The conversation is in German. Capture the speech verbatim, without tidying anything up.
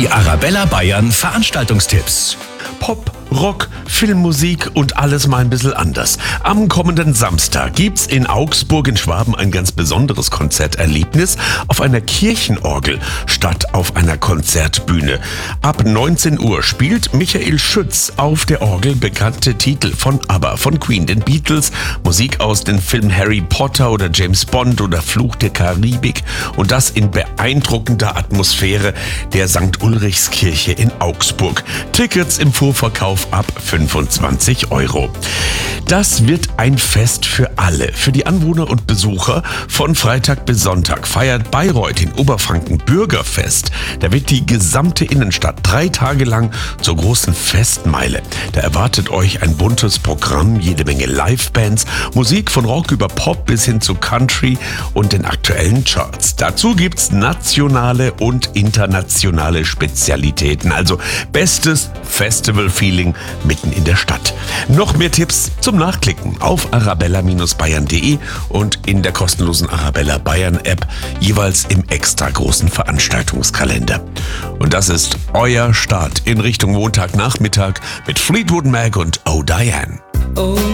Die Arabella Bayern Veranstaltungstipps. Pop, Rock, Filmmusik und alles mal ein bisschen anders. Am kommenden Samstag gibt's in Augsburg in Schwaben ein ganz besonderes Konzerterlebnis auf einer Kirchenorgel statt auf einer Konzertbühne. Ab neunzehn Uhr spielt Michael Schütz auf der Orgel bekannte Titel von ABBA, von Queen, den Beatles, Musik aus den Filmen Harry Potter oder James Bond oder Fluch der Karibik und das in beeindruckender Atmosphäre der Sankt Ulrichskirche in Augsburg. Tickets im Vorverkauf ab fünfundzwanzig Euro. Das wird ein Fest für alle. Für die Anwohner und Besucher von Freitag bis Sonntag feiert Bayreuth in Oberfranken Bürgerfest. Da wird die gesamte Innenstadt drei Tage lang zur großen Festmeile. Da erwartet euch ein buntes Programm, jede Menge Livebands, Musik von Rock über Pop bis hin zu Country und den aktuellen Charts. Dazu gibt's nationale und internationale Spezialitäten. Also bestes Festival-Feeling mitten in der Stadt. Noch mehr Tipps zum Nachklicken auf arabella Bindestrich bayern punkt de und in der kostenlosen Arabella Bayern App, jeweils im extra großen Veranstaltungskalender. Und das ist euer Start in Richtung Montagnachmittag mit Fleetwood Mac und Oh Diane. Oh